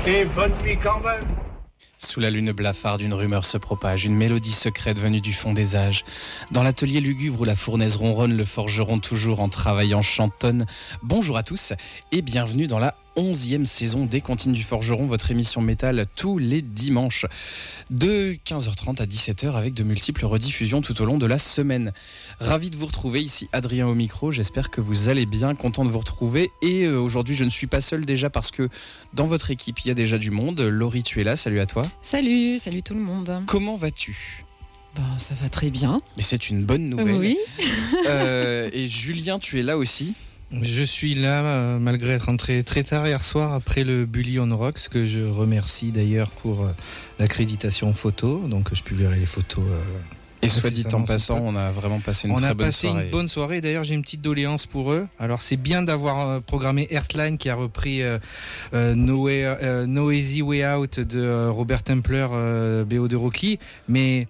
Et bonne nuit quand même. Sous la lune blafarde, une rumeur se propage, une mélodie secrète venue du fond des âges. Dans l'atelier lugubre où la fournaise ronronne, le forgeron toujours en travaillant chantonne. Bonjour à tous et bienvenue dans la 11e saison des Comptines du Forgeron, votre émission métal tous les dimanches de 15h30 à 17h avec de multiples rediffusions tout au long de la semaine. Ravi de vous retrouver, ici Adrien au micro, j'espère que vous allez bien, content de vous retrouver. Et aujourd'hui je ne suis pas seul déjà parce que dans votre équipe il y a déjà du monde. Laurie, tu es là, salut à toi. Salut tout le monde. Comment vas-tu ? Ça va très bien. Mais c'est une bonne nouvelle. Oui. Et Julien, tu es là aussi ? Je suis là malgré être rentré très tard hier soir après le Bully on Rocks, que je remercie d'ailleurs pour l'accréditation photo. Donc je publierai les photos. Et soit dit en passant, on a vraiment passé une très bonne soirée. On a passé une bonne soirée. D'ailleurs, j'ai une petite doléance pour eux. Alors, c'est bien d'avoir programmé Earthline qui a repris No Easy Way Out de Robert Templer, BO de Rocky. Mais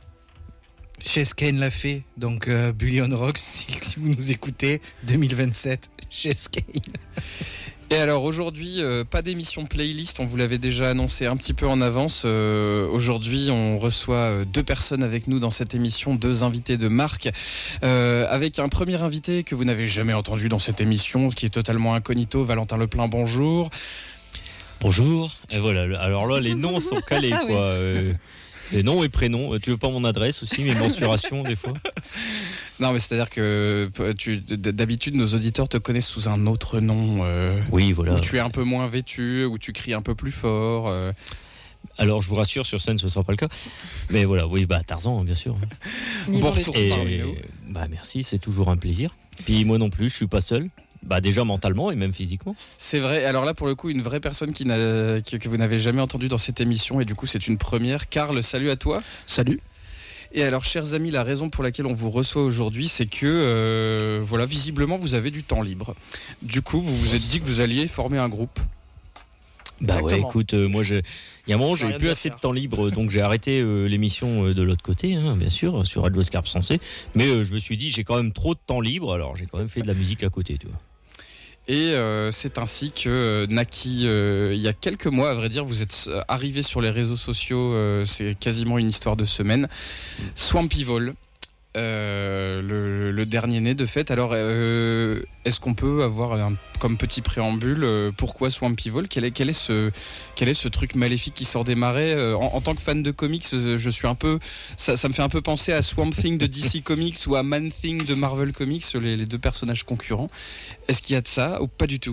Chase Kane l'a fait. Donc, Bully on Rocks, si vous nous écoutez, 2027, Chase Kane. Et alors aujourd'hui, pas d'émission playlist, on vous l'avait déjà annoncé un petit peu en avance. Aujourd'hui, on reçoit deux personnes avec nous dans cette émission, deux invités de marque, avec un premier invité que vous n'avez jamais entendu dans cette émission, qui est totalement incognito, Valentin Leplein, bonjour. Bonjour, et voilà, alors là les noms sont calés quoi. Les noms et prénoms, tu veux pas mon adresse aussi, mes mensurations des fois? Non mais c'est-à-dire que d'habitude nos auditeurs te connaissent sous un autre nom. Oui voilà. Où tu es un peu moins vêtu, où tu cries un peu plus fort. Alors je vous rassure, sur scène ce sera pas le cas. Mais voilà, oui Tarzan bien sûr. Bon retour parmi nous. Merci, c'est toujours un plaisir. Puis moi non plus, je suis pas seul. Déjà mentalement et même physiquement. C'est vrai, alors là pour le coup une vraie personne que vous n'avez jamais entendue dans cette émission et du coup c'est une première. Karl, salut à toi. Salut. Et alors chers amis, la raison pour laquelle on vous reçoit aujourd'hui c'est que visiblement vous avez du temps libre. Du coup vous vous êtes dit que vous alliez former un groupe. Ouais écoute, moi il y a un moment j'avais plus assez de temps libre donc j'ai arrêté l'émission de l'autre côté bien sûr sur Radio Scarpe Sensé, mais je me suis dit j'ai quand même trop de temps libre alors j'ai quand même fait de la musique à côté tu vois. Et c'est ainsi que naquit il y a quelques mois, à vrai dire, vous êtes arrivé sur les réseaux sociaux, c'est quasiment une histoire de semaine. Swampyvol, le dernier né de fait. Alors, est-ce qu'on peut avoir comme petit préambule pourquoi Swampyvol ? Quel est ce truc maléfique qui sort des marais ? En tant que fan de comics, je suis un peu, ça me fait un peu penser à Swamp Thing de DC Comics ou à Man Thing de Marvel Comics, les deux personnages concurrents. Est-ce qu'il y a de ça ou pas du tout ?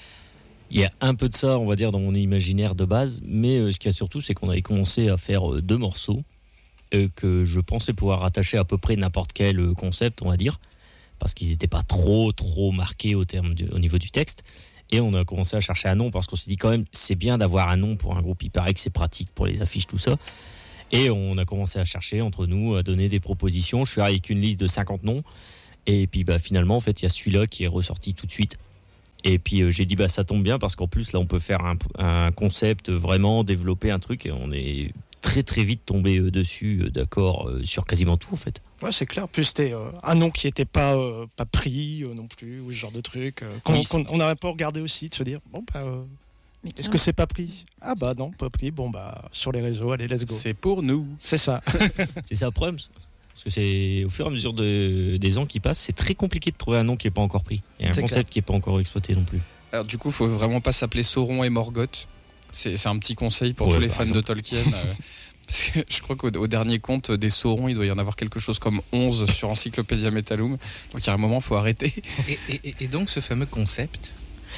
Il y a un peu de ça, on va dire, dans mon imaginaire de base, mais ce qu'il y a surtout, c'est qu'on avait commencé à faire deux morceaux que je pensais pouvoir rattacher à peu près n'importe quel concept, on va dire, parce qu'ils n'étaient pas trop marqués au niveau du texte. Et on a commencé à chercher un nom parce qu'on s'est dit quand même, c'est bien d'avoir un nom pour un groupe, il paraît que c'est pratique pour les affiches, tout ça. Et on a commencé à chercher entre nous, à donner des propositions. Je suis arrivé avec une liste de 50 noms. Et puis finalement, en fait, il y a celui-là qui est ressorti tout de suite. Et puis j'ai dit, ça tombe bien parce qu'en plus, là, on peut faire un concept, vraiment développer un truc. Et on est très très vite tombé dessus, d'accord, sur quasiment tout, en fait. Ouais, c'est clair. Plus c'était un nom qui n'était pas pris non plus, ou ce genre de truc. On n'aurait pas regardé aussi, de se dire, est-ce que c'est pas pris ? Ah non, pas pris. Sur les réseaux, allez, let's go. C'est pour nous. C'est ça. C'est ça le problème. Parce que c'est au fur et à mesure des ans qui passent, c'est très compliqué de trouver un nom qui n'est pas encore pris. Et un concept qui n'est pas encore exploité non plus. Alors du coup, il ne faut vraiment pas s'appeler Sauron et Morgoth. C'est un petit conseil pour tous les fans de Tolkien. Parce que je crois qu'au dernier compte des Saurons, il doit y en avoir quelque chose comme 11 sur Encyclopédia Metallum. Donc il y a un moment, il faut arrêter. Et donc ce fameux concept ?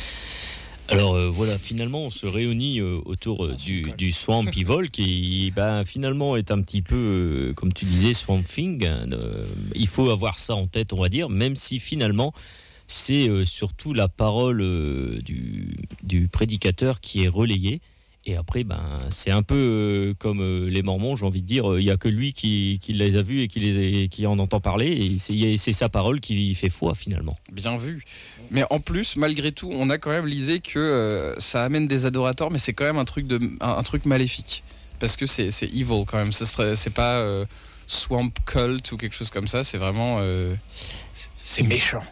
Alors finalement on se réunit autour du Swampyvol qui finalement est un petit peu comme tu disais Swamp Thing. Il faut avoir ça en tête, on va dire, même si finalement c'est surtout la parole du prédicateur qui est relayée. Et après, c'est un peu comme les Mormons, j'ai envie de dire, il n'y a que lui qui les a vus et qui en entend parler, et c'est sa parole qui fait foi finalement. Bien vu. Mais en plus, malgré tout, on a quand même l'idée que ça amène des adorateurs, mais c'est quand même un truc maléfique. Parce que c'est evil quand même, c'est pas Swamp Cult ou quelque chose comme ça, c'est vraiment... c'est méchant.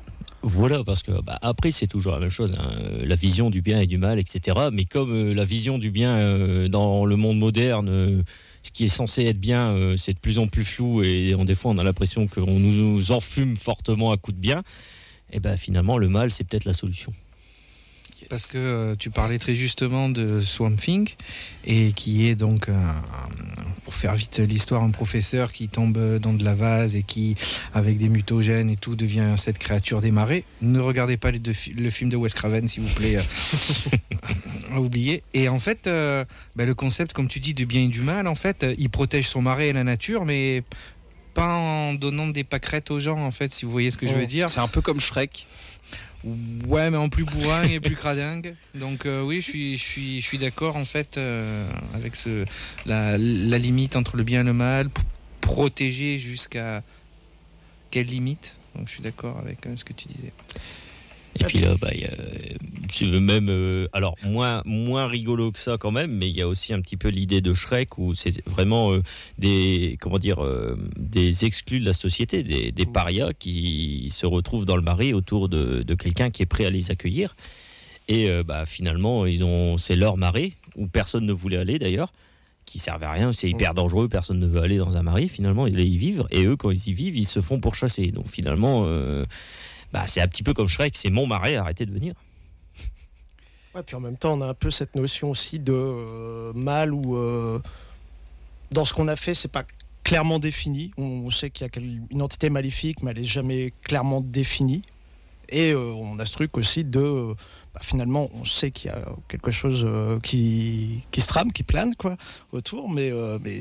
Voilà, parce que après c'est toujours la même chose, hein, la vision du bien et du mal, etc. Mais comme la vision du bien dans le monde moderne, ce qui est censé être bien, c'est de plus en plus flou et des fois on a l'impression qu'on nous enfume fortement à coups de bien. Et finalement le mal c'est peut-être la solution. Parce que tu parlais très justement de Swamp Thing, et qui est donc, pour faire vite l'histoire, un professeur qui tombe dans de la vase et qui, avec des mutagènes et tout, devient cette créature des marais. Ne regardez pas le film de Wes Craven, s'il vous plaît, à oublier. Et en fait, le concept, comme tu dis, du bien et du mal, en fait, il protège son marais et la nature, mais pas en donnant des pâquerettes aux gens, en fait, si vous voyez ce que je veux dire. C'est un peu comme Shrek. Ouais, mais en plus bourrin et plus cradingue. Donc oui, je suis d'accord en fait avec la limite entre le bien et le mal, protéger jusqu'à quelle limite. Donc je suis d'accord avec ce que tu disais. Et puis là, c'est même, alors moins rigolo que ça quand même, mais il y a aussi un petit peu l'idée de Shrek où c'est vraiment des exclus de la société, des parias qui se retrouvent dans le marais autour de quelqu'un qui est prêt à les accueillir. Et finalement, c'est leur marais où personne ne voulait aller d'ailleurs, qui servait à rien, c'est hyper dangereux, personne ne veut aller dans un marais. Finalement, ils y vivent et eux, quand ils y vivent, ils se font pourchasser. Donc finalement. C'est un petit peu comme Shrek, c'est mon marais, arrêtez de venir. Ouais, puis en même temps, on a un peu cette notion aussi de mal où, dans ce qu'on a fait, c'est pas clairement défini. On sait qu'il y a une entité maléfique, mais elle est jamais clairement définie. Et on a ce truc aussi de, finalement, on sait qu'il y a quelque chose qui se trame, qui plane quoi, autour, mais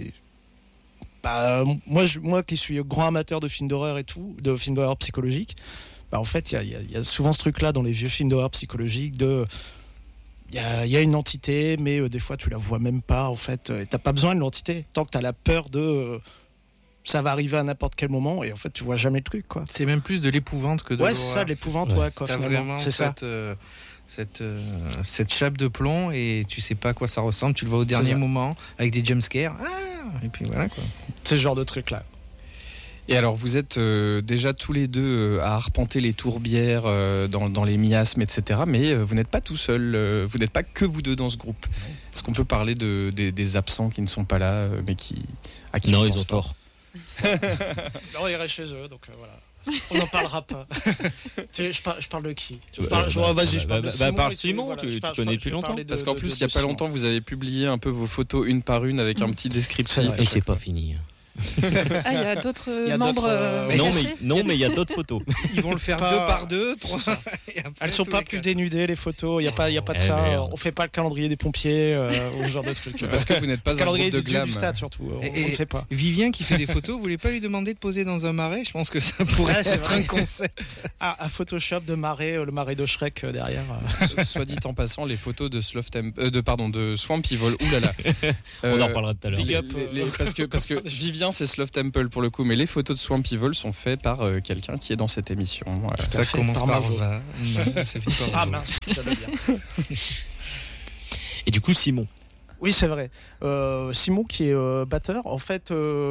moi qui suis grand amateur de films d'horreur et tout, de films d'horreur psychologiques, en fait, il y a souvent ce truc-là dans les vieux films d'horreur psychologiques de... Il y a une entité, mais des fois, tu la vois même pas, en fait. T'as pas besoin de l'entité, tant que t'as la peur de... ça va arriver à n'importe quel moment, et en fait, tu vois jamais le truc, quoi. C'est même plus de l'épouvante que de l'horreur. Ouais, c'est ça, l'épouvante, quoi. T'as vraiment c'est cette chape de plomb, et tu sais pas à quoi ça ressemble. Tu le vois au dernier moment, avec des jumpscares. Et puis voilà, quoi. C'est ce genre de truc-là. Et alors, vous êtes déjà tous les deux à arpenter les tourbières dans les miasmes, etc. Mais vous n'êtes pas tout seul, vous n'êtes pas que vous deux dans ce groupe. Est-ce qu'on peut parler des absents qui ne sont pas là, mais à qui non, ils ont tort. Non, ils restent chez eux, donc voilà. On n'en parlera pas. Je parle de qui? Vas-y, je parle de Simon. Parle Simon, tu connais depuis longtemps. Parce qu'en plus, il n'y a pas longtemps, vous avez publié un peu vos photos une par une avec un petit descriptif. Et c'est pas fini. Il y a d'autres membres. Non, mais il y a d'autres photos. Ils vont le faire 2 par 2, 3. Elles sont pas plus dénudées, les photos. Il y a pas de ça. Merde. On fait pas le calendrier des pompiers ou ce genre de trucs. Parce que vous n'êtes pas un groupe de glam. Du stade surtout. On ne fait pas. Vivien qui fait des photos, vous voulez pas lui demander de poser dans un marais? Je pense que ça pourrait être un concept. À Photoshop de marais, le marais de Shrek derrière. Soit dit en passant, les photos de Swamp Evil. Oulala. On en reparlera tout à l'heure. Parce que Vivien, c'est Sloth Temple pour le coup, mais les photos de Swamp Evil sont faites par quelqu'un qui est dans cette émission. Voilà. Ça commence par va. Ah mince, j'avais bien. Et du coup, Simon. Oui, c'est vrai. Simon qui est batteur, en fait,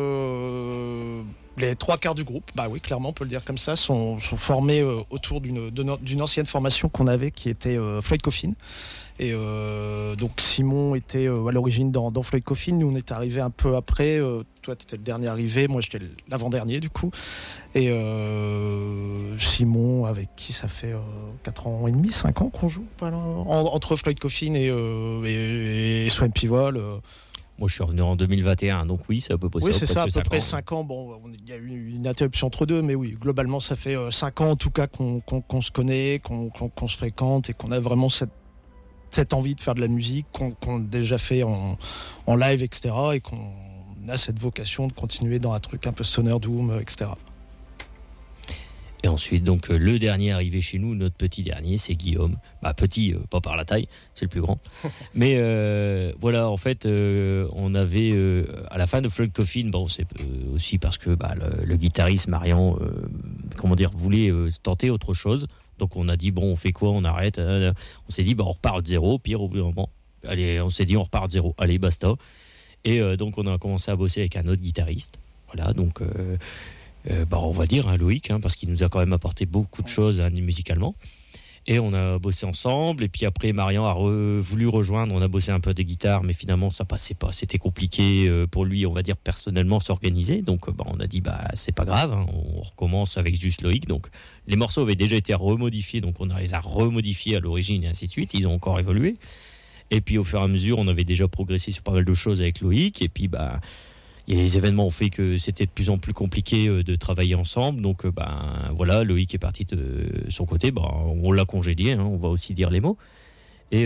les 3/4 du groupe, oui, clairement, on peut le dire comme ça, sont formés autour d'une ancienne formation qu'on avait qui était Floyd Coffin. Et donc Simon était à l'origine dans Floyd Coffin. Nous on est arrivé un peu après. Toi tu étais le dernier arrivé, moi j'étais l'avant-dernier du coup. Et Simon avec qui ça fait 4 ans et demi, 5 ans qu'on joue entre Floyd Coffin et Swamp Evil. Moi je suis revenu en 2021, donc oui c'est à peu près ça. Oui c'est ça, à peu près 5 ans. Bon, il y a eu une interruption entre deux, mais oui, globalement ça fait 5 ans en tout cas qu'on se connaît, qu'on se fréquente et qu'on a vraiment cette envie de faire de la musique qu'on a déjà fait en live, etc. Et qu'on a cette vocation de continuer dans un truc un peu stoner doom, etc. Et ensuite, donc, le dernier arrivé chez nous, notre petit dernier, c'est Guillaume. Petit, pas par la taille, c'est le plus grand. Mais voilà, en fait, on avait, à la fin de Floyd Coffin, c'est aussi parce que le guitariste Marian, voulait tenter autre chose. Donc on a dit, on fait quoi, on arrête. On s'est dit, on repart de zéro, pire au bout d'un moment. Allez, on s'est dit, on repart de zéro. Allez, basta. Et donc on a commencé à bosser avec un autre guitariste. Voilà, donc On va dire Loïc, parce qu'il nous a quand même apporté beaucoup de choses musicalement. Et on a bossé ensemble. Et puis après, Marian a voulu rejoindre. On a bossé un peu des guitares, mais finalement, ça passait pas. C'était compliqué pour lui, on va dire, personnellement, s'organiser. Donc, on a dit, c'est pas grave. On recommence avec juste Loïc. Donc, les morceaux avaient déjà été remodifiés. Donc, on les a remodifiés à l'origine et ainsi de suite. Ils ont encore évolué. Et puis, au fur et à mesure, on avait déjà progressé sur pas mal de choses avec Loïc. Et puis, et les événements ont fait que c'était de plus en plus compliqué de travailler ensemble. Donc, voilà, Loïc est parti de son côté. On l'a congédié, on va aussi dire les mots. Et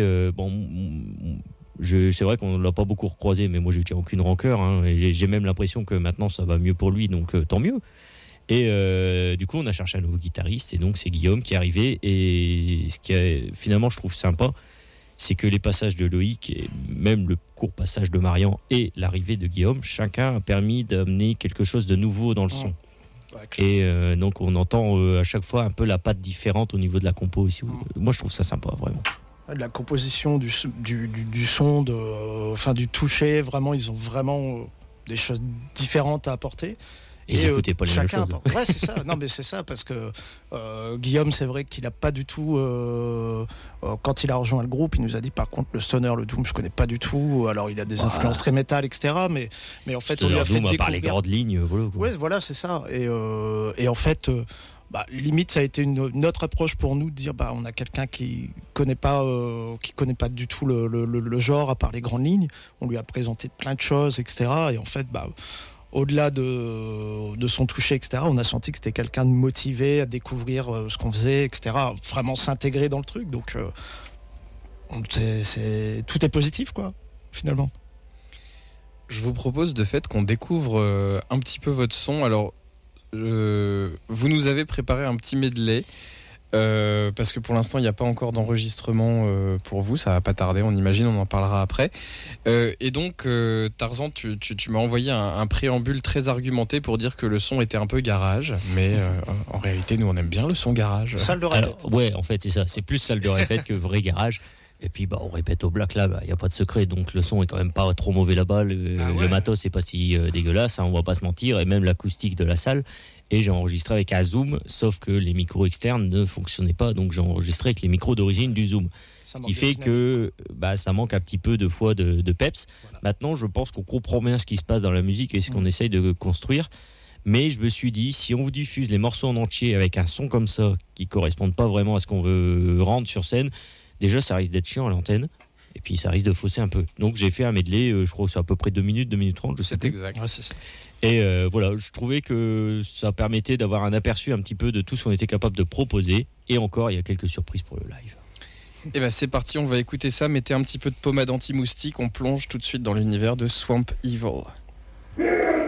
c'est vrai qu'on ne l'a pas beaucoup recroisé, mais moi, je ne tiens aucune rancœur. Et j'ai même l'impression que maintenant, ça va mieux pour lui, donc tant mieux. Et du coup, on a cherché un nouveau guitariste. Et donc, c'est Guillaume qui est arrivé. Et ce qui finalement, je trouve sympa, c'est que les passages de Loïc et même le court passage de Marian et l'arrivée de Guillaume, chacun a permis d'amener quelque chose de nouveau dans le son. Et donc on entend à chaque fois un peu la patte différente au niveau de la compo aussi. Moi je trouve ça sympa vraiment. La composition du son, du toucher, vraiment ils ont vraiment des choses différentes à apporter. Et ils n'écoutaient pas les mêmes choses. Ouais, c'est ça. Non, mais c'est ça, parce que Guillaume, c'est vrai qu'il n'a pas du tout. Quand il a rejoint le groupe, il nous a dit par contre le stoner, le doom, je connais pas du tout. Alors il a des influences très métal, etc. Mais en fait, stoner, on lui a fait découvrir. Par les grandes lignes, voilà. Ouais, voilà, c'est ça. Et en fait. Limite ça a été une autre approche pour nous de dire on a quelqu'un qui connaît pas du tout le genre à part les grandes lignes. On lui a présenté plein de choses, etc. Et en fait au-delà de son toucher, etc., on a senti que c'était quelqu'un de motivé à découvrir ce qu'on faisait, etc., vraiment s'intégrer dans le truc. Donc, tout est positif, quoi, finalement. Je vous propose de fait qu'on découvre un petit peu votre son. Alors, vous nous avez préparé un petit medley. Parce que pour l'instant il n'y a pas encore d'enregistrement pour vous, ça va pas tarder, on imagine, on en parlera après. Et donc Tarzan, tu m'as envoyé un préambule très argumenté pour dire que le son était un peu garage, mais en réalité nous on aime bien le son garage. Salle de répète. Ouais, en fait c'est ça, c'est plus salle de répète que vrai garage. Et puis on répète au Black Lab, il n'y a pas de secret, donc le son est quand même pas trop mauvais là-bas, le matos c'est pas si dégueulasse, on va pas se mentir, et même l'acoustique de la salle. Et j'ai enregistré avec un Zoom, sauf que les micros externes ne fonctionnaient pas, donc j'ai enregistré avec les micros d'origine du Zoom. Ce qui fait que ça manque un petit peu de fois de peps. Voilà. Maintenant, je pense qu'on comprend bien ce qui se passe dans la musique et ce qu'on essaye de construire. Mais je me suis dit, si on vous diffuse les morceaux en entier avec un son comme ça, qui ne correspondent pas vraiment à ce qu'on veut rendre sur scène, déjà ça risque d'être chiant à l'antenne. Et puis ça risque de fausser un peu. Donc j'ai fait un medley, je crois que c'est à peu près 2 minutes 30. C'est exact. Ouais, c'est ça. Et voilà, je trouvais que ça permettait d'avoir un aperçu un petit peu de tout ce qu'on était capable de proposer. Et encore, il y a quelques surprises pour le live. Et c'est parti, on va écouter ça. Mettez un petit peu de pommade anti-moustique, on plonge tout de suite dans l'univers de Swamp Evil.